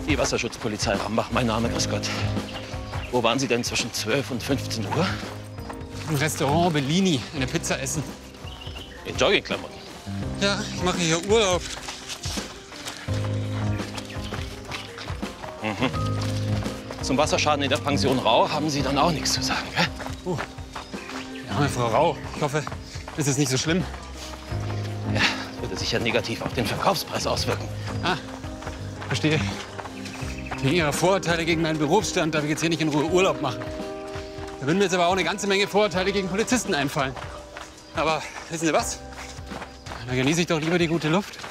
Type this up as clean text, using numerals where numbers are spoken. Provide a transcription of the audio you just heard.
Die Wasserschutzpolizei Rambach, mein Name, grüß Gott. Wo waren Sie denn zwischen 12 und 15 Uhr? Im Restaurant Bellini, eine Pizza essen. In Joggingklamotten. Ja, ich mache hier Urlaub. Zum Wasserschaden in der Pension Rau haben Sie dann auch nichts zu sagen, gell? Ja, meine Frau Rau, ich hoffe, es ist nicht so schlimm. Ja, das würde sich ja negativ auf den Verkaufspreis auswirken. Ah, verstehe. Wegen Ihrer Vorurteile gegen meinen Berufsstand darf ich jetzt hier nicht in Ruhe Urlaub machen. Da würden mir jetzt aber auch eine ganze Menge Vorurteile gegen Polizisten einfallen. Aber wissen Sie was? Dann genieße ich doch lieber die gute Luft.